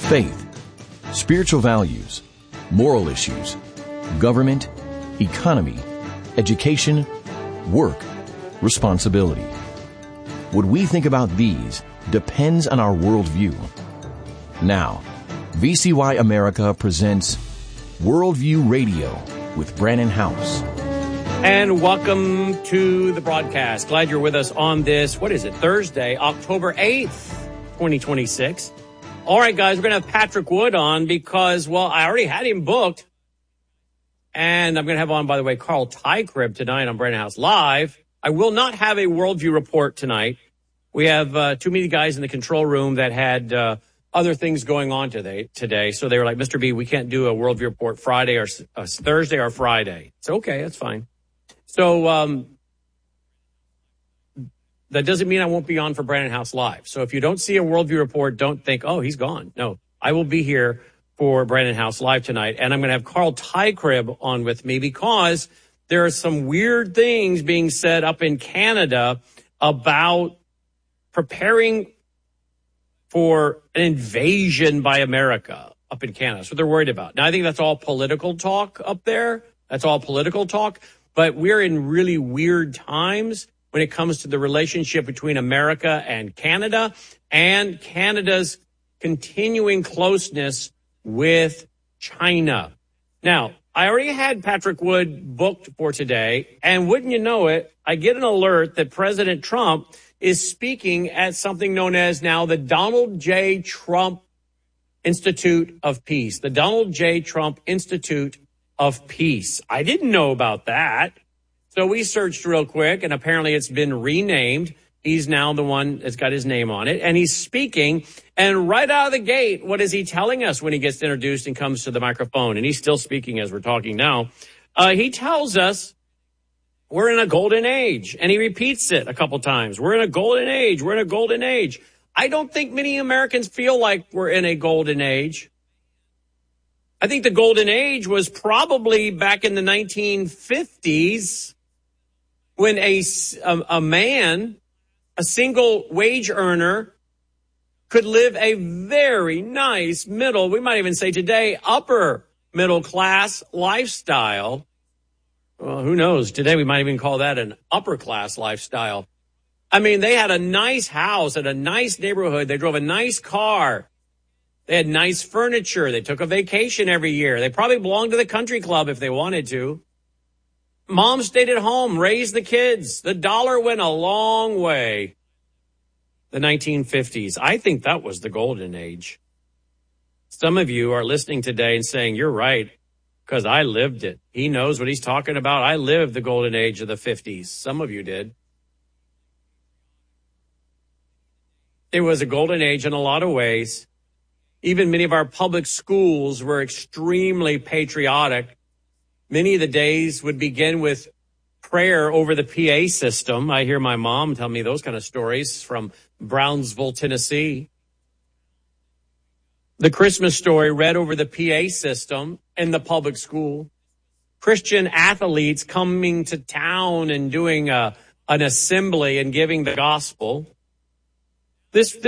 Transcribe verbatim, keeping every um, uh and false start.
faith, spiritual values, moral issues, government, economy, education, work, responsibility. What we think about these depends on our worldview. Now, V C Y America presents Worldview Radio with Brannon Howse. And welcome to the broadcast. Glad you're with us on this, what is it, Thursday, October eighth, twenty twenty-six. All right, guys, we're going to have Patrick Wood on because, well, I already had him booked. And I'm going to have on, by the way, Carl Tykrib tonight on Brannon Howse Live. I will not have a worldview report tonight. We have uh, too many guys in the control room that had uh, other things going on today. Today, so they were like, Mister B, we can't do a worldview report Friday or uh, Thursday or Friday. It's okay, that's fine. So um, that doesn't mean I won't be on for Brannon Howse Live. So if you don't see a worldview report, don't think, oh, he's gone. No, I will be here for Brannon Howse Live tonight, and I'm going to have Carl Tykrib on with me because there are some weird things being said up in Canada about preparing for an invasion by America up in Canada. That's what they're worried about. Now, I think that's all political talk up there. That's all political talk. But we're in really weird times when it comes to the relationship between America and Canada and Canada's continuing closeness with China. Now, I already had Patrick Wood booked for today, and wouldn't you know it, I get an alert that President Trump is speaking at something known as now the Donald J. Trump Institute of Peace. The Donald J. Trump Institute of Peace. I didn't know about that. So we searched real quick, and apparently it's been renamed. He's now the one that's got his name on it, and he's speaking. And right out of the gate, what is he telling us when he gets introduced and comes to the microphone? And he's still speaking as we're talking now. Uh, he tells us we're in a golden age, and he repeats it a couple times. We're in a golden age. We're in a golden age. I don't think many Americans feel like we're in a golden age. I think the golden age was probably back in the nineteen fifties when a, a, a man, a single wage earner, could live a very nice middle, we might even say today, upper middle class lifestyle. Well, who knows? Today we might even call that an upper class lifestyle. I mean, they had a nice house at a nice neighborhood. They drove a nice car. They had nice furniture. They took a vacation every year. They probably belonged to the country club if they wanted to. Mom stayed at home, raised the kids. The dollar went a long way. The nineteen fifties. I think that was the golden age. Some of you are listening today and saying, you're right, because I lived it. He knows what he's talking about. I lived the golden age of the fifties. Some of you did. It was a golden age in a lot of ways. Even many of our public schools were extremely patriotic. Many of the days would begin with prayer over the P A system. I hear my mom tell me those kind of stories from Brownsville, Tennessee. The Christmas story read over the P A system in the public school. Christian athletes coming to town and doing a, an assembly and giving the gospel. This